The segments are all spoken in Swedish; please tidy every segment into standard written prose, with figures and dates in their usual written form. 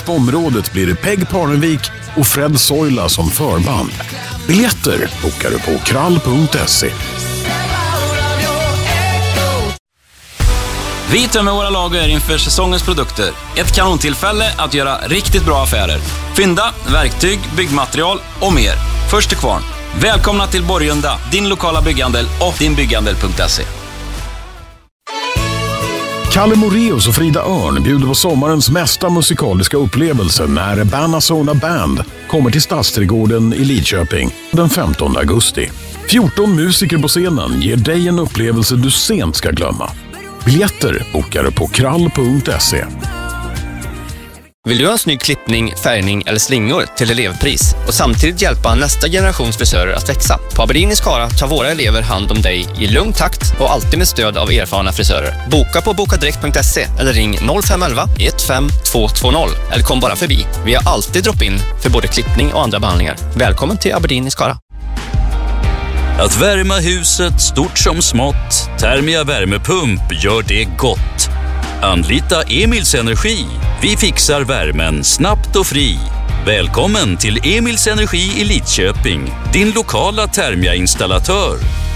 start på området blir det Peg Parnevik och Fred Soila som förband. Biljetter bokar du på krall.se. Vi tömmer våra lager inför säsongens produkter. Ett kanontillfälle att göra riktigt bra affärer. Fynda, verktyg, byggmaterial och mer. Först till kvarn. Välkomna till Borgunda, din lokala bygghandel och dinbygghandel.se. Kalle Moreus och Frida Örn bjuder på sommarens mesta musikaliska upplevelse när Banazona Band kommer till Stadsträdgården i Lidköping den 15 augusti. 14 musiker på scenen ger dig en upplevelse du sent ska glömma. Biljetter bokar du på krall.se. Vill du ha en snygg klippning, färgning eller slingor till elevpris och samtidigt hjälpa nästa generations frisörer att växa? På Aberdeen i Skara tar våra elever hand om dig i lugn takt och alltid med stöd av erfarna frisörer. Boka på bokadirekt.se eller ring 0511 15220 eller kom bara förbi. Vi har alltid drop-in för både klippning och andra behandlingar. Välkommen till Aberdeen i Skara. Att värma huset stort som smått, Thermia värmepump gör det gott. Anlita Emils Energi. Vi fixar värmen snabbt och fri. Välkommen till Emils Energi i Lidköping, din lokala Thermia-installatör.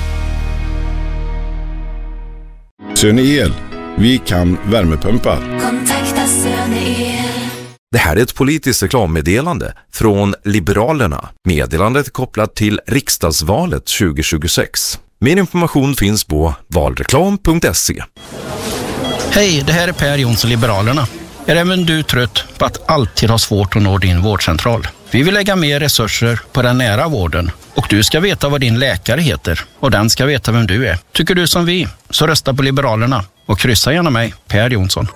Söneel, vi kan värmepumpa. Kontakta Söneel. Det här är ett politiskt reklammeddelande från Liberalerna. Meddelandet är kopplat till riksdagsvalet 2026. Mer information finns på valreklam.se. Hej, det här är Per Jonsson, Liberalerna. Är även du trött på att alltid ha svårt att nå din vårdcentral? Vi vill lägga mer resurser på den nära vården och du ska veta vad din läkare heter och den ska veta vem du är. Tycker du som vi, så rösta på Liberalerna och kryssa gärna mig, Per Jonsson.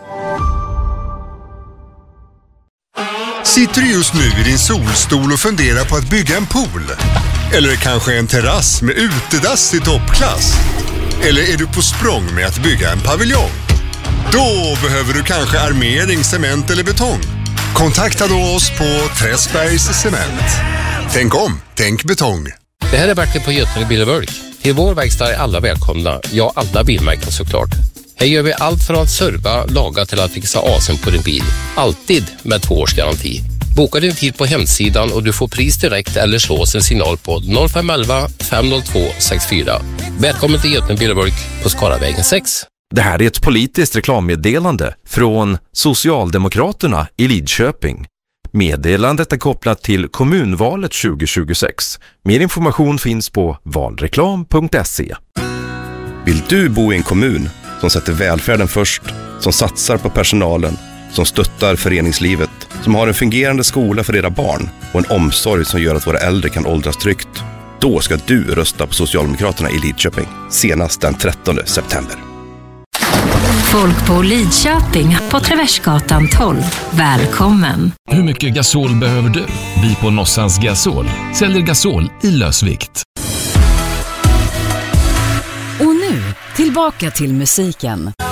Sitter du just nu i din solstol och funderar på att bygga en pool? Eller kanske en terrass med utedass i toppklass? Eller är du på språng med att bygga en paviljong? Då behöver du kanske armering, cement eller betong. Kontakta då oss på Träsbergs Cement. Tänk om, tänk betong. Det här är Bertil på Götene Bil & Bulk. Till vår verkstad är alla välkomna, ja alla bilmärken såklart. Här gör vi allt från att serva, laga till att fixa asen på din bil. Alltid med 2 års garanti. Boka din tid på hemsidan och du får pris direkt eller slås en signal på 0511 502 64. Välkommen till Götene Bil & Bulk på Skaravägen 6. Det här är ett politiskt reklammeddelande från Socialdemokraterna i Lidköping. Meddelandet är kopplat till kommunvalet 2026. Mer information finns på valreklam.se. Vill du bo i en kommun som sätter välfärden först, som satsar på personalen, som stöttar föreningslivet, som har en fungerande skola för era barn och en omsorg som gör att våra äldre kan åldras tryggt? Då ska du rösta på Socialdemokraterna i Lidköping senast den 13 september. Folk på Lidköping på Traversgatan 12. Välkommen. Hur mycket gasol behöver du? Vi på Nossans Gasol säljer gasol i lösvikt. Och nu, tillbaka till musiken.